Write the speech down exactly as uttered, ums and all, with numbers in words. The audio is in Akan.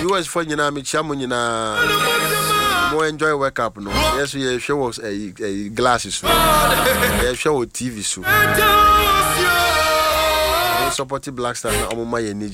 U S for nyina me chia mo nyina mo enjoy wake up no yes we show us a glasses so yeah show T V so support Black Stars na omo ma ye